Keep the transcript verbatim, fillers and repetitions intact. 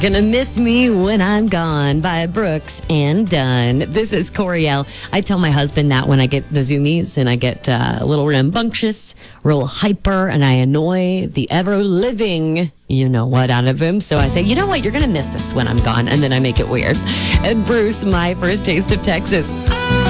Gonna miss me when I'm gone by Brooks and Dunn. This is Coriel. I tell my husband that when I get the zoomies and I get uh, a little rambunctious, real hyper, and I annoy the ever living, you know what, out of him. So I say, you know what, you're gonna miss this when I'm gone, and then I make it weird. And Bruce, my first taste of Texas.